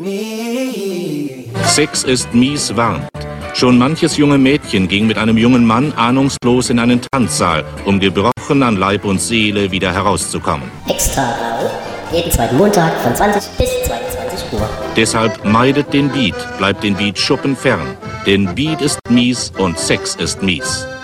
Sex ist mies warnt. Schon manches junge Mädchen ging mit einem jungen Mann ahnungslos in einen Tanzsaal, um gebrochen an Leib und Seele wieder herauszukommen. Extra Blau, jeden zweiten Montag von 20 bis 22 Uhr. Deshalb meidet den Beat, bleibt den Beat-Schuppen fern. Denn Beat ist mies und Sex ist mies.